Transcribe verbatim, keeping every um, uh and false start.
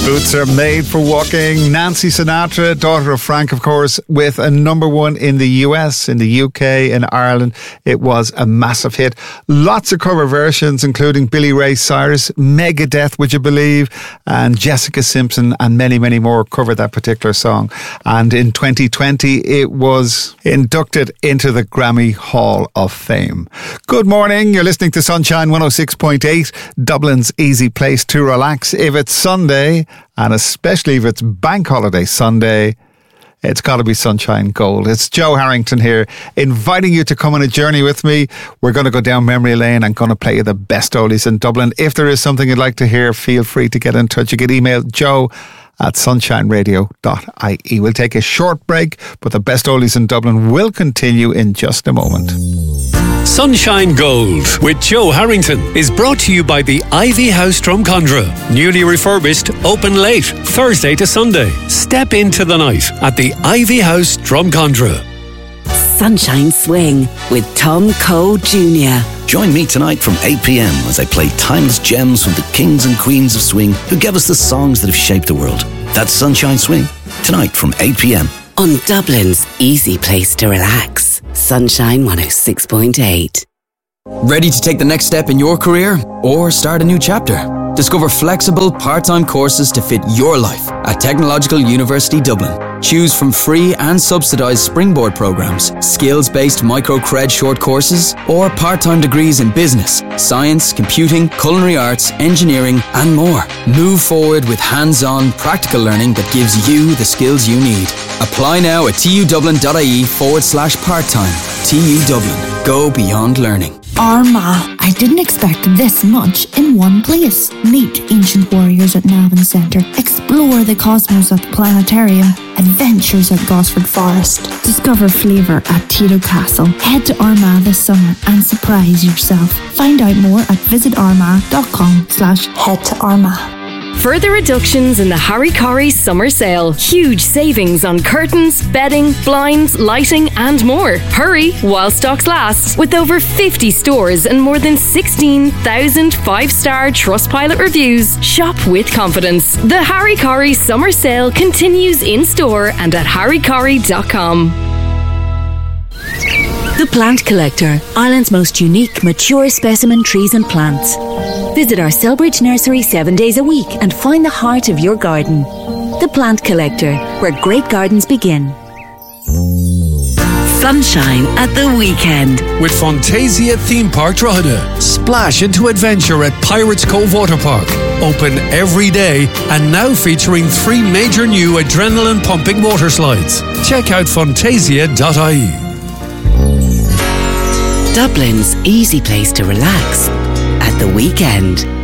Boots are made for walking. Nancy Sinatra, daughter of Frank, of course, with a number one in the U S, in the U K, in Ireland. It was a massive hit. Lots of cover versions, including Billy Ray Cyrus, Megadeth, would you believe, and Jessica Simpson, and many, many more covered that particular song. And in twenty twenty, it was inducted into the Grammy Hall of Fame. Good morning. You're listening to Sunshine one oh six point eight, Dublin's easy place to relax. If it's Sunday, and especially if it's Bank Holiday Sunday, it's got to be Sunshine Gold. It's Joe Harrington here, inviting you to come on a journey with me. We're going to go down memory lane and going to play you the best oldies in Dublin. If there is something you'd like to hear, feel free to get in touch. You can email joe at sunshine radio dot I E. We'll take a short break, but the best oldies in Dublin will continue in just a moment. Sunshine Gold with Joe Harrington is brought to you by the Ivy House Drumcondra. Newly refurbished, open late, Thursday to Sunday. Step into the night at the Ivy House Drumcondra. Sunshine Swing with Tom Coe Junior Join me tonight from eight p.m. as I play timeless gems from the kings and queens of swing who gave us the songs that have shaped the world. That's Sunshine Swing, tonight from eight p.m. on Dublin's easy place to relax. Sunshine one oh six point eight. Ready to take the next step in your career or start a new chapter? Discover flexible part-time courses to fit your life at Technological University Dublin. Choose from free and subsidised springboard programmes, skills-based micro-cred short courses, or part-time degrees in business, science, computing, culinary arts, engineering, and more. Move forward with hands-on, practical learning that gives you the skills you need. Apply now at tudublin.ie forward slash part-time. T U Dublin. Go beyond learning. Armagh. I didn't expect this much in one place. Meet ancient warriors at Navan Centre. Explore the cosmos at the planetarium. Adventures at Gosford Forest. Discover flavour at Tito Castle. Head to Armagh this summer and surprise yourself. Find out more at visitarmagh.com slash head to Armagh. Further reductions in the Harry Corrie summer sale. Huge savings on curtains, bedding, blinds, lighting and more. Hurry while stocks last. With over fifty stores and more than sixteen thousand five-star Trustpilot reviews. Shop with confidence. The Harry Corrie summer sale continues in store and at harry corrie dot com. The Plant Collector, Ireland's most unique, mature specimen trees and plants. Visit our Selbridge nursery seven days a week and find the heart of your garden. The Plant Collector, where great gardens begin. Sunshine at the weekend. With Fantasia Theme Park Drogheda. Splash into adventure at Pirates Cove Water Park. Open every day and now featuring three major new adrenaline pumping water slides. Check out fantasia dot I E. Dublin's easy place to relax at the weekend.